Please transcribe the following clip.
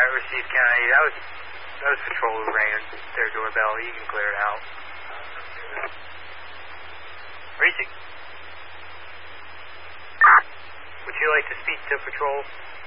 received County. That was patrol who rang their doorbell. You can clear it out. Racing. Would you like to speak to patrol?